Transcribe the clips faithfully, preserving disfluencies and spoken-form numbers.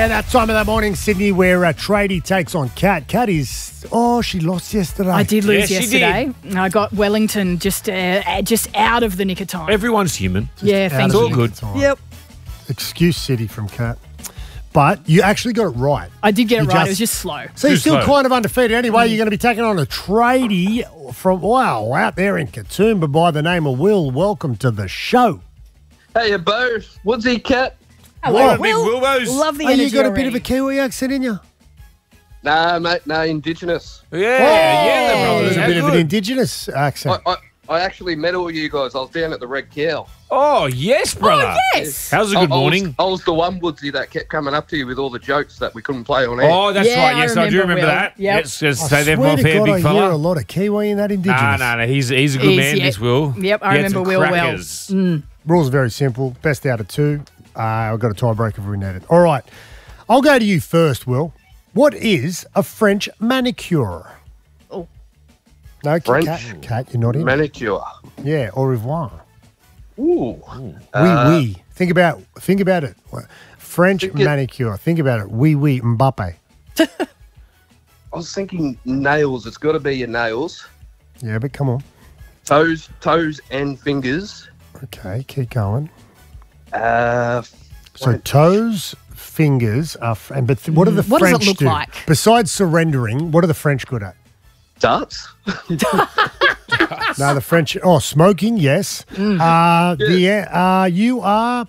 Yeah, that time of the morning, Sydney, where uh, Tradie takes on Kat. Kat is, oh, she lost yesterday. I did lose Yes, she yesterday. I got Wellington just uh, just out of the nick of time. Everyone's human. yeah, Out thank of all you. the good. time. Yep. Excuse City from Kat. But you actually got it right. I did get it You right. just- It was just slow. So you're Too still slow. kind of undefeated. Anyway, you're going to be taking on a tradie from, wow, out there in Katoomba by the name of Will. Welcome to the show. Hey, you both. Woodsy Cat. Hello, Big Wilbos. Love the Oh, energy you got a already. bit of a Kiwi accent in you? Nah, mate, no, Indigenous. Yeah, yeah, the Oh, brothers. there's a How bit of an good. Indigenous I, accent. I, I actually met all you guys. I was down at the Red Cow. Oh, yes, brother. Oh, yes. How's a I- good I was- morning? I was the one, Woodsy, that kept coming up to you with all the jokes that we couldn't play on air. Oh, that's Yeah, right. I Yes, I, do remember remember Will. that. Yep. Yes, just I say that swear one to fair God, big I hear a fella. lot of Kiwi in that Indigenous. Nah, nah, nah. He's, he's a good He's- man, yeah. this Will. Yep, I He had remember some Will well. crackers. Rules are very simple. Best out of two. Uh, I've got a tiebreaker if we need it. All right. I'll go to you first, Will. What is a French manicure? Oh. No, French? Cat, Cat, you're not in. Manicure. Yeah, au revoir. Ooh. Oui, Uh, oui. Think about think about it. French Think it- manicure. Think about it. Oui, oui, Mbappe. I was thinking nails. It's got to be your nails. Yeah, but come on. Toes, toes and fingers. Okay, keep going. Uh, So French. toes, fingers, are f- and but th- what are the What does it French look do? like? Besides surrendering, what are the French good at? darts. No, the French. Oh, smoking. Yes. Mm. Uh, the uh, you are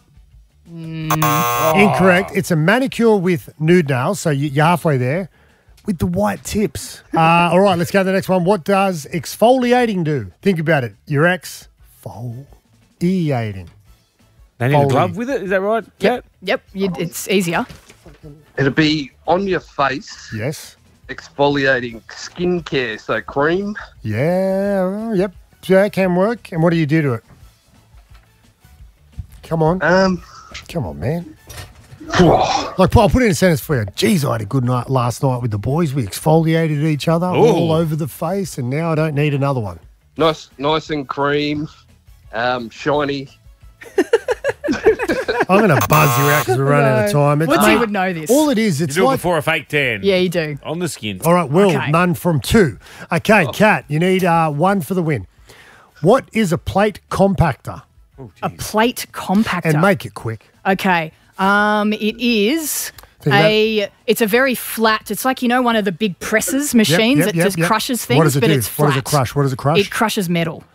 incorrect. It's a manicure with nude nails. So you, you're halfway there. With the white tips. Uh, all right, let's go to the next one. What does exfoliating do? Think about it. Your exfoliating. They need a Foley. glove with it. Is that right, Kat? Yep, you, it's easier. It'd be on your face, Yes. exfoliating skincare. So cream. Yeah. well, Yep. Yeah, can work. And what do you do to it? Come on. Um, Come on, man. Like, I'll put it in a sentence for you. Geez, I had a good night last night with the boys. We exfoliated each other all Ooh. over the face, and now I don't need another one. nice, nice and cream. Um, shiny. I'm going to buzz you out because we're running out of time. It's, Woodsy mate, would know this. all it is, You it's do it like... before a fake tan. Yeah, you do. On the skin. All right, Will, Okay. none from two. Okay, Kat, you need uh, one for the win. What is a plate compactor? A plate compactor. And make it quick. Okay. Um, it is Think a. It's a very flat. It's like, you know, one of the big presses machines yep, that yep, just yep. crushes things, What does it but do? it's flat. What does it crush? What does it crush? It crushes metal.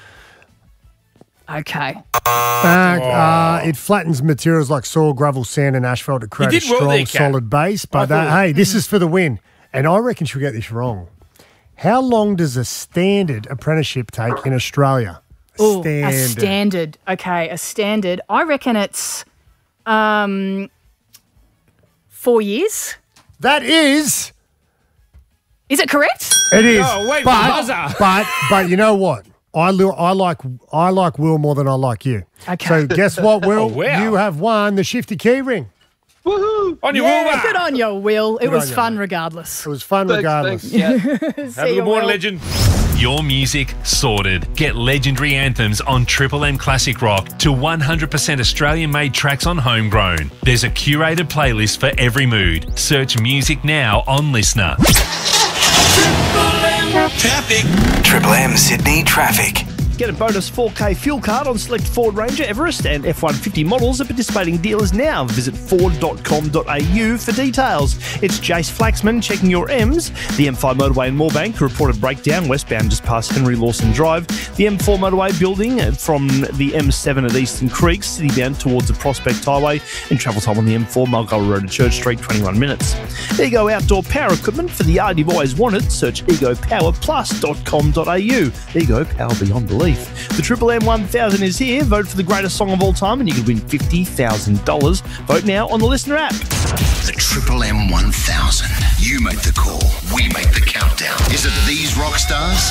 Okay. Uh, uh, it flattens materials like soil, gravel, sand, and asphalt to create a did well strong, there, Kat. solid base. But uh, thought- hey, this is for the win. And I reckon she'll get this wrong. How long does a standard apprenticeship take in Australia? Ooh, Standard. a standard. Okay, a standard. I reckon it's um, four years. That is. Is it correct? It is. Oh, wait for but, the buzzer. but but you know what? I li- I like I like Will more than I like you. Okay. So guess what, Will? Oh, wow. You have won the shifty key ring. Woohoo! On your Yeah, Wilbur. good on you, Will. It Good was on you, fun mate. regardless. It was fun Thanks, regardless. thanks, yeah. Have a See you, good morning, Will. legend. Your music sorted. Get legendary anthems on Triple M Classic Rock to one hundred percent Australian-made tracks on Homegrown. There's a curated playlist for every mood. Search music now on Listener. Triple M Sydney traffic. Get a bonus four K fuel card on select Ford Ranger, Everest and F one fifty models at participating dealers now. Visit ford dot com dot a u for details. It's Jace Flaxman checking your M's. The M five motorway in Moorebank reported breakdown westbound just past Henry Lawson Drive. The M four motorway building from the M seven at Eastern Creeks, citybound towards the Prospect Highway, and travel time on the M four Mulgoa Road to Church Street, twenty-one minutes. Ego Outdoor Power Equipment for the yard you've always wanted. Search ego power plus dot com dot a u. Ego, power beyond belief. The Triple M one thousand is here. Vote for the greatest song of all time and you can win fifty thousand dollars. Vote now on the Listener app. The Triple M one thousand. You make the call. We make the countdown. Is it these rock stars?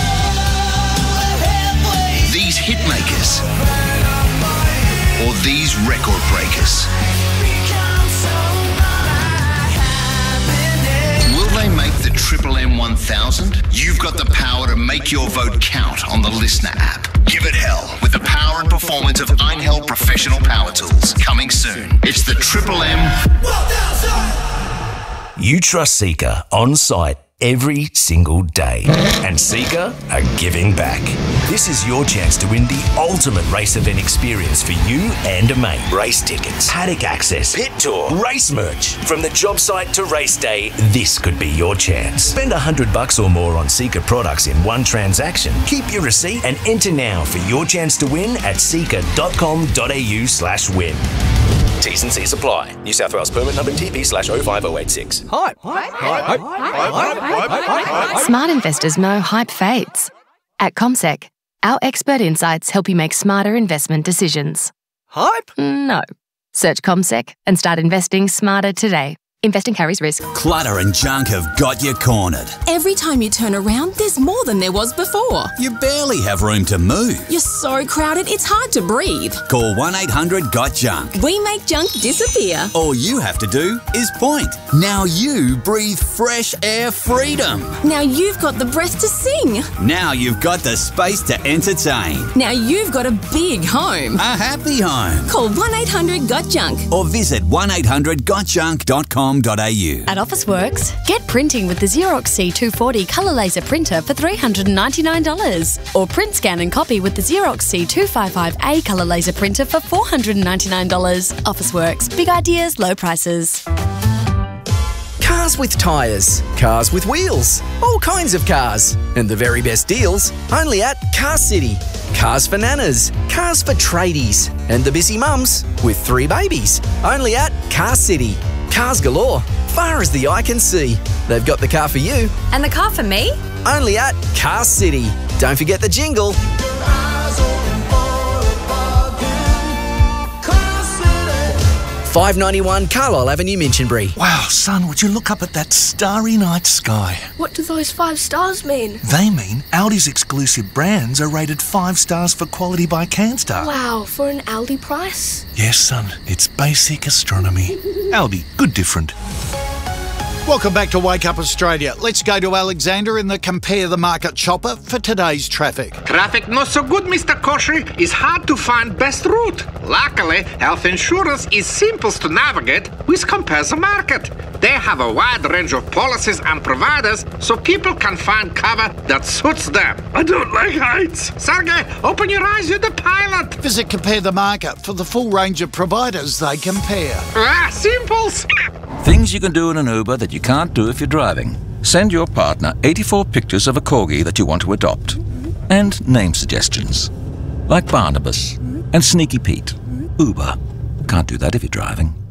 These hit makers? Or these record breakers? Will they make the Triple M one thousand? You've got the power to make your vote count on the Listener app. Give it hell with the power and performance performance of Einhell Professional Power Tools. Coming soon. It's the Triple M. You trust Seeker on site every single day. And Seeker are giving back. This is your chance to win the ultimate race event experience for you and a mate. Race tickets, paddock access, pit tour, race merch. From the job site to race day, this could be your chance. Spend a hundred bucks or more on Seeker products in one transaction. Keep your receipt and enter now for your chance to win at seeker.com.au slash win. T's and C's apply. New South Wales permit number T P slash oh five oh eight six. Hype. Hype. Hype. Hype. Hype. Smart investors know hype fades. At CommSec, our expert insights help you make smarter investment decisions. Hype? No. Search CommSec and start investing smarter today. Investing carries risk. Clutter and junk have got you cornered. Every time you turn around, there's more than there was before. You barely have room to move. You're so crowded, it's hard to breathe. Call one eight hundred got junk. We make junk disappear. All you have to do is point. Now you breathe fresh air freedom. Now you've got the breath to sing. Now you've got the space to entertain. Now you've got a big home. A happy home. Call one eight hundred got junk. Or visit one eight hundred got junk dot com. At Officeworks, get printing with the Xerox C two forty colour laser printer for three hundred ninety-nine dollars. Or print, scan and copy with the Xerox C two fifty-five A colour laser printer for four hundred ninety-nine dollars. Officeworks, big ideas, low prices. Cars with tyres, cars with wheels, all kinds of cars. And the very best deals only at Car City. Cars for nanas, cars for tradies, and the busy mums with three babies. Only at Car City. Cars galore, far as the eye can see. They've got the car for you. And the car for me? Only at Car City. Don't forget the jingle. five ninety-one Carlisle Avenue, Minchinbury. Wow, son, would you look up at that starry night sky? What do those five stars mean? They mean Audi's exclusive brands are rated five stars for quality by CanStar. Wow, for an Aldi price? Yes, son, it's basic astronomy. Aldi, good different. Welcome back to Wake Up Australia. Let's go to Alexander in the Compare the Market chopper for today's traffic. Traffic not so good, Mister Koshy. It's hard to find best route. Luckily, health insurance is simple to navigate with Compare the Market. They have a wide range of policies and providers so people can find cover that suits them. I don't like heights. Sergey, open your eyes, you're the pilot. Visit Compare the Market for the full range of providers they compare. Ah, simples. Things you can do in an Uber that you can't do if you're driving. Send your partner eighty-four pictures of a corgi that you want to adopt. And name suggestions. Like Barnabas and Sneaky Pete. Uber. Can't do that if you're driving.